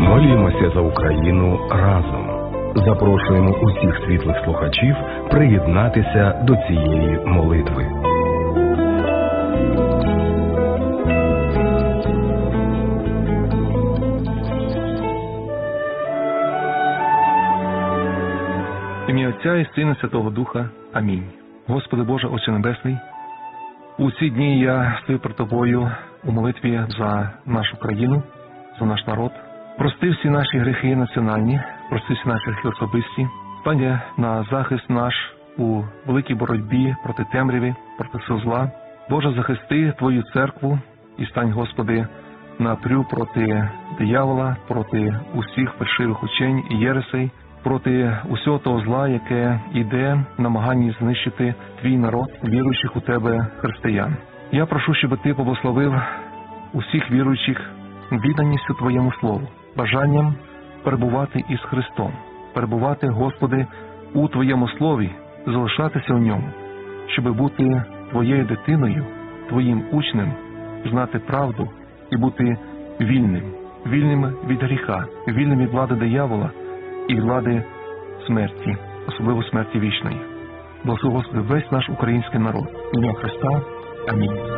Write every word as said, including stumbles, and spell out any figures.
Молімося за Україну разом. Запрошуємо усіх світлих слухачів приєднатися до цієї молитви. В ім'я Отця і Сина Святого Духа. Амінь. Господи Боже, Отче Небесний, у ці дні я стою перед Тобою у молитві за нашу країну, за наш народ. Прости всі наші гріхи національні, прости всі наші гріхи особисті. Стань на захист наш у великій боротьбі проти темряви, проти сил зла. Боже, захисти Твою церкву і стань, Господи, на прю проти диявола, проти усіх фальшивих учень і єресей, проти усього того зла, яке йде в намаганні знищити Твій народ, віруючих у Тебе християн. Я прошу, щоб Ти поблагословив усіх віруючих відданістю Твоєму Слову, бажанням перебувати із Христом, перебувати, Господи, у Твоєму Слові, залишатися в ньому, щоб бути Твоєю дитиною, Твоїм учнем, знати правду і бути вільним, вільним від гріха, вільним від влади диявола і влади смерті, особливо смерті вічної. Благослови, Господи, весь наш український народ. В ім'я Христа. Амінь.